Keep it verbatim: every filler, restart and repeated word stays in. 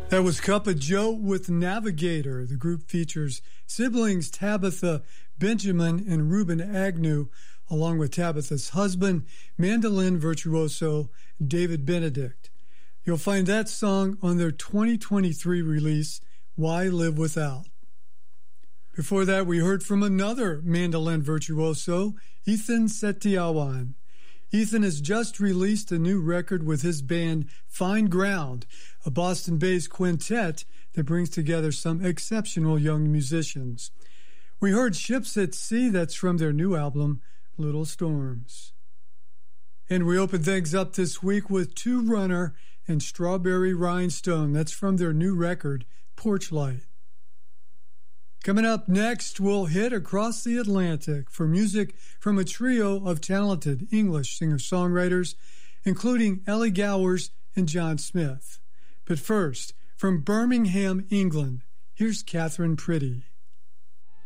That was Cup of Joe with Navigator. The group features siblings Tabitha Benjamin and Reuben Agnew, along with Tabitha's husband, mandolin virtuoso David Benedict. You'll find that song on their twenty twenty-three release, Why Live Without. Before that, we heard from another mandolin virtuoso, Ethan Setiawan. Ethan has just released a new record with his band Fine Ground, a Boston-based quintet that brings together some exceptional young musicians. We heard Ships at Sea, that's from their new album, Little Storms. And we open things up this week with Two Runner and Strawberry Rhinestone, that's from their new record, Porch Light. Coming up next, we'll hit across the Atlantic for music from a trio of talented English singer-songwriters, including Ellie Gowers and John Smith. But first, from Birmingham, England, here's Catherine Pretty.